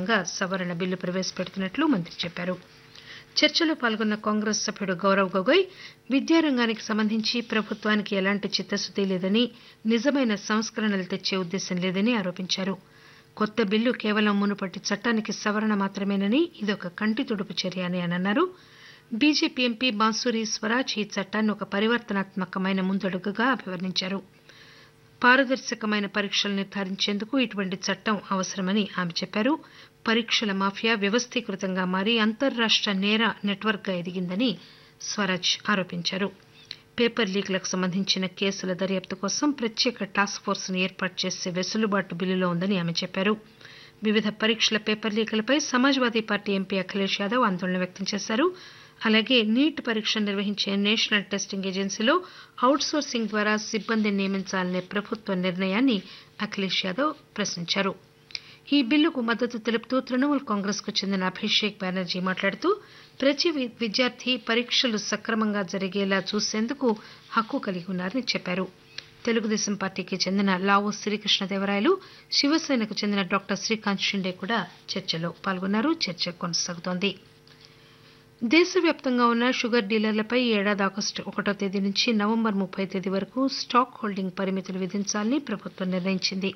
భాగంగా సవరణ బిల్లు ప్రవేశపెడుతున్నట్లు మంత్రి చెప్పారు. చర్చలో పాల్గొన్న కాంగ్రెస్ సభ్యుడు గౌరవ్ గొగోయ్ విద్యారంగానికి సంబంధించి ప్రభుత్వానికి ఎలాంటి చిత్తశుద్ది లేదని, నిజమైన సంస్కరణలు తెచ్చే ఉద్దేశం లేదని ఆరోపించారు. కొత్త బిల్లు కేవలం మునుపటి చట్టానికి సవరణ మాత్రమేనని, ఇదొక కంటి తుడుపు చర్య అని ఆయన అన్నారు. బీజేపీ ఎంపీ బాన్సురి స్వరాజ్ ఈ చట్టాన్ని ఒక పరివర్తనాత్మకమైన ముందడుగుగా అభివర్ణించారు. పారదర్శకమైన పరీక్షలు నిర్ధారించేందుకు ఇటువంటి చట్టం అవసరమని ఆమె చెప్పారు. పరీక్షల మాఫియా వ్యవస్థీకృతంగా మారి అంతర్రాష్ట నేర నెట్వర్క్గా ఎదిగిందని స్వరాజ్ ఆరోపించారు. పేపర్ లీక్లకు సంబంధించిన కేసుల దర్యాప్తు కోసం ప్రత్యేక టాస్క్ ఫోర్స్ను ఏర్పాటు చేసే వెసులుబాటు బిల్లులో ఉందని ఆమె చెప్పారు. వివిధ పరీక్షల paper లీకులపై Samajwadi party MP Akhilesh Yadav ఆందోళన వ్యక్తం చేశారు. అలాగే నీట్ పరీక్షను నిర్వహించే నేషనల్ టెస్టింగ్ ఏజెన్సీలో అవుట్సోర్సింగ్ ద్వారా సిబ్బందిని నియమించాలనే ప్రభుత్వ నిర్ణయాన్ని అఖిలేష్ యాదవ్ ప్రశ్నించారు. ఈ బిల్లుకు మద్దతు తెలుపుతూ తృణమూల్ కాంగ్రెస్ కు చెందిన అభిషేక్ బెనర్జీ మాట్లాడుతూ ప్రతి విద్యార్థి పరీక్షలు సక్రమంగా జరిగేలా చూసేందుకు హక్కు కలిగి ఉన్నారని చెప్పారు. తెలుగుదేశం పార్టీకి చెందిన లావు శ్రీకృష్ణదేవరాయలు, శివసేనకు చెందిన డాక్టర్ శ్రీకాంత్ షిండే కూడా చర్చలో పాల్గొన్నారు. చర్చ కొనసాగుతోంది. దేశవ్యాప్తంగా ఉన్న షుగర్ డీలర్లపై ఈ ఏడాది ఆగస్టు 1వ తేదీ నుంచి నవంబర్ 30వ తేదీ వరకు స్టాక్ హోల్డింగ్ పరిమితులు విధించాలని ప్రభుత్వం నిర్ణయించింది.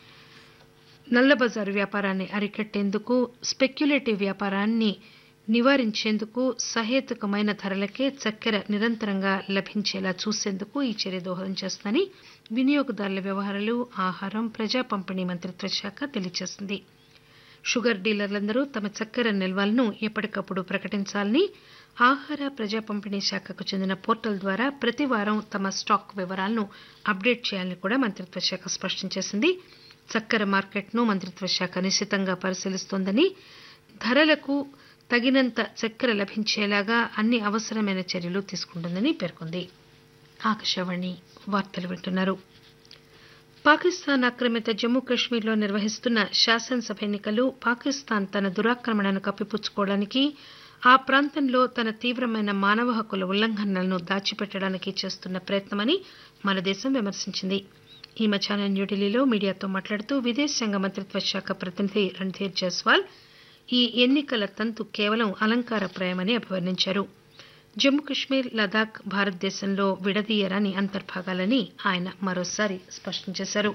నల్లబజారు వ్యాపారాన్ని అరికట్టేందుకు, స్పెక్యులేటివ్ వ్యాపారాన్ని నివారించేందుకు సహేతుకమైన ధరలకే చక్కెర నిరంతరంగా లభించేలా చూసేందుకు ఈ చర్య దోహదం చేస్తుందని వినియోగదారుల వ్యవహారాలు, ఆహారం, ప్రజా పంపిణీ మంత్రిత్వ శాఖ తెలియజేసింది. షుగర్ డీలర్లందరూ తమ చక్కెర నిల్వలను ఎప్పటికప్పుడు ప్రకటించాలని, ఆహార, ప్రజా పంపిణీ శాఖకు చెందిన పోర్టల్ ద్వారా ప్రతి వారం తమ స్టాక్ వివరాలను అప్డేట్ చేయాలని కూడా మంత్రిత్వ శాఖ స్పష్టం చేసింది. చక్కెర మార్కెట్ను మంత్రిత్వ శాఖ నిశితంగా పరిశీలిస్తోందని, ధరలకు తగినంత చక్కెర లభించేలాగా అన్ని అవసరమైన చర్యలు తీసుకుంటుందని పేర్కొంది. ఆకాశవాణి వార్తలు వింటున్నారు. పాకిస్తాన్ ఆక్రమిత జమ్మూ కశ్మీర్లో నిర్వహిస్తున్న శాసనసభ ఎన్నికలు పాకిస్తాన్ తన దురాక్రమణను కప్పిపుచ్చుకోవడానికి, ఆ ప్రాంతంలో తన తీవ్రమైన మానవ హక్కుల ఉల్లంఘనలను దాచిపెట్టడానికి చేస్తున్న ప్రయత్నమని మన దేశం విమర్శించింది. ఈ మధ్యాహ్నం న్యూఢిల్లీలో మీడియాతో మాట్లాడుతూ విదేశాంగ మంత్రిత్వ శాఖ ప్రతినిధి రణ్ధీర్ జైస్వాల్ ఈ ఎన్నికల తంతు కేవలం అలంకారప్రాయమని అభివర్ణించారు. జమ్మూ కశ్మీర్, లదాఖ్ భారతదేశంలో విడదీయరాని అంతర్భాగాలని ఆయన మరోసారి స్పష్టం చేశారు.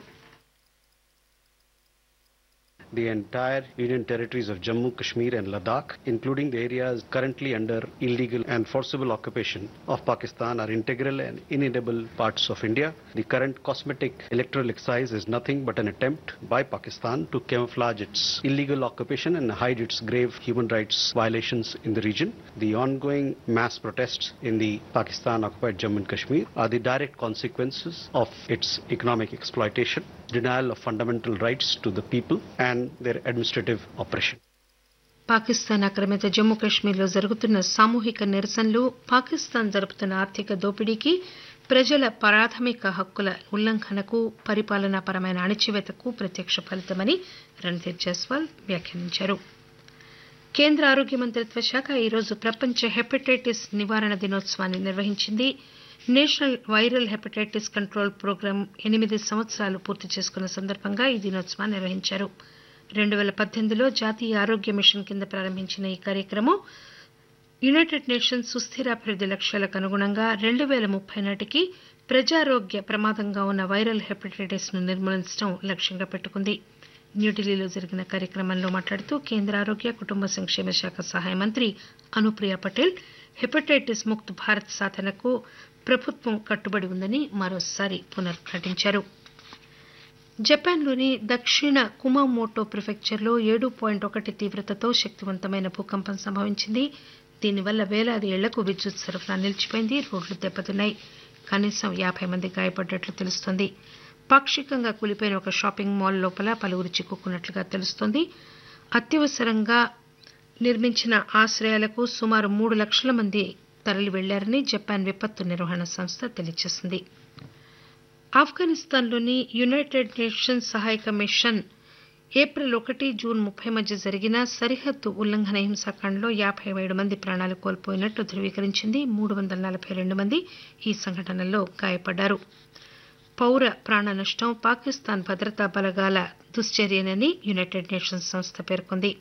The entire Union territories of Jammu, Kashmir and Ladakh, including the areas currently under illegal and forcible occupation of Pakistan, are integral and inedible parts of India. The current cosmetic electoral exercise is nothing but an attempt by Pakistan to camouflage its illegal occupation and hide its grave human rights violations in the region. The ongoing mass protests in the Pakistan-occupied Jammu and Kashmir are the direct consequences of its economic exploitation, denial of fundamental rights to the people and their administrative oppression. Pakistan ఆక్రమిత జమ్మూ కశ్మీర్లో జరుగుతున్న సామూహిక నిరసనలు పాకిస్తాన్ జరుపుతున్న ఆర్థిక దోపిడీకి, ప్రజల ప్రాథమిక హక్కుల ఉల్లంఘనకు, పరిపాలనాపరమైన అణచివేతకు ప్రత్యక్ష ఫలితమని రణ్ధీర్ జైస్వాల్ వ్యాఖ్యానించారు. కేంద్ర ఆరోగ్య మంత్రిత్వ శాఖ ఈరోజు ప్రపంచ హెపటైటిస్ నివారణ దినోత్సవాన్ని నిర్వహించింది. National viral hepatitis control programme 8 సంవత్సరాలు పూర్తి చేసుకున్న సందర్భంగా ఈ దినోత్సవాన్ని నిర్వహించారు. 2018లో జాతీయ ఆరోగ్య మిషన్ కింద ప్రారంభించిన ఈ కార్యక్రమం యునైటెడ్ నేషన్స్ సుస్థిరాభివృద్ది లక్ష్యాలకు అనుగుణంగా 2030 నాటికి ప్రజారోగ్య ప్రమాదంగా ఉన్న వైరల్ హెపటైటిస్ ను నిర్మూలించడం లక్ష్యంగా పెట్టుకుంది. న్యూఢిల్లీలో జరిగిన కార్యక్రమంలో మాట్లాడుతూ కేంద్ర ఆరోగ్య కుటుంబ సంక్షేమ శాఖ సహాయ మంత్రి అనుప్రియ పటేల్ హెపటైటిస్ ముక్త్ భారత్ సాధనకు ప్రభుత్వం కట్టుబడి ఉందని మరోసారి పునరుద్ఘాటించారు. జపాన్లోని దక్షిణ కుమామోటో ప్రిఫెక్చర్లో 7.1 తీవ్రతతో శక్తివంతమైన భూకంపం సంభవించింది. దీనివల్ల వేలాది ఇళ్లకు విద్యుత్ సరఫరా నిలిచిపోయింది, రోడ్లు దెబ్బతిన్నాయి. కనీసం 50 మంది గాయపడ్డట్లు తెలుస్తోంది. పాక్షికంగా కూలిపోయిన ఒక షాపింగ్ మాల్ లోపల పలువురు చిక్కుకున్నట్లుగా తెలుస్తోంది. అత్యవసరంగా నిర్మించిన ఆశ్రయాలకు సుమారు 3 లక్షల మంది తరలి వెళ్లారని జపాన్ విపత్తు నిర్వహణ సంస్థ తెలియజేసింది. ఆఫ్ఘనిస్తాన్లోని యునైటెడ్ నేషన్స్ సహాయక మిషన్ ఏప్రిల్ 1, జూన్ 30 మధ్య జరిగిన సరిహద్దు ఉల్లంఘన హింసాకాండలో 57 మంది ప్రాణాలు కోల్పోయినట్లు ధృవీకరించింది. 342 మంది ఈ సంఘటనల్లో గాయపడ్డారు. పౌర ప్రాణ నష్టం పాకిస్తాన్ భద్రతా బలగాల దుశ్చర్యనని యునైటెడ్ నేషన్స్ సంస్థ పేర్కొంది.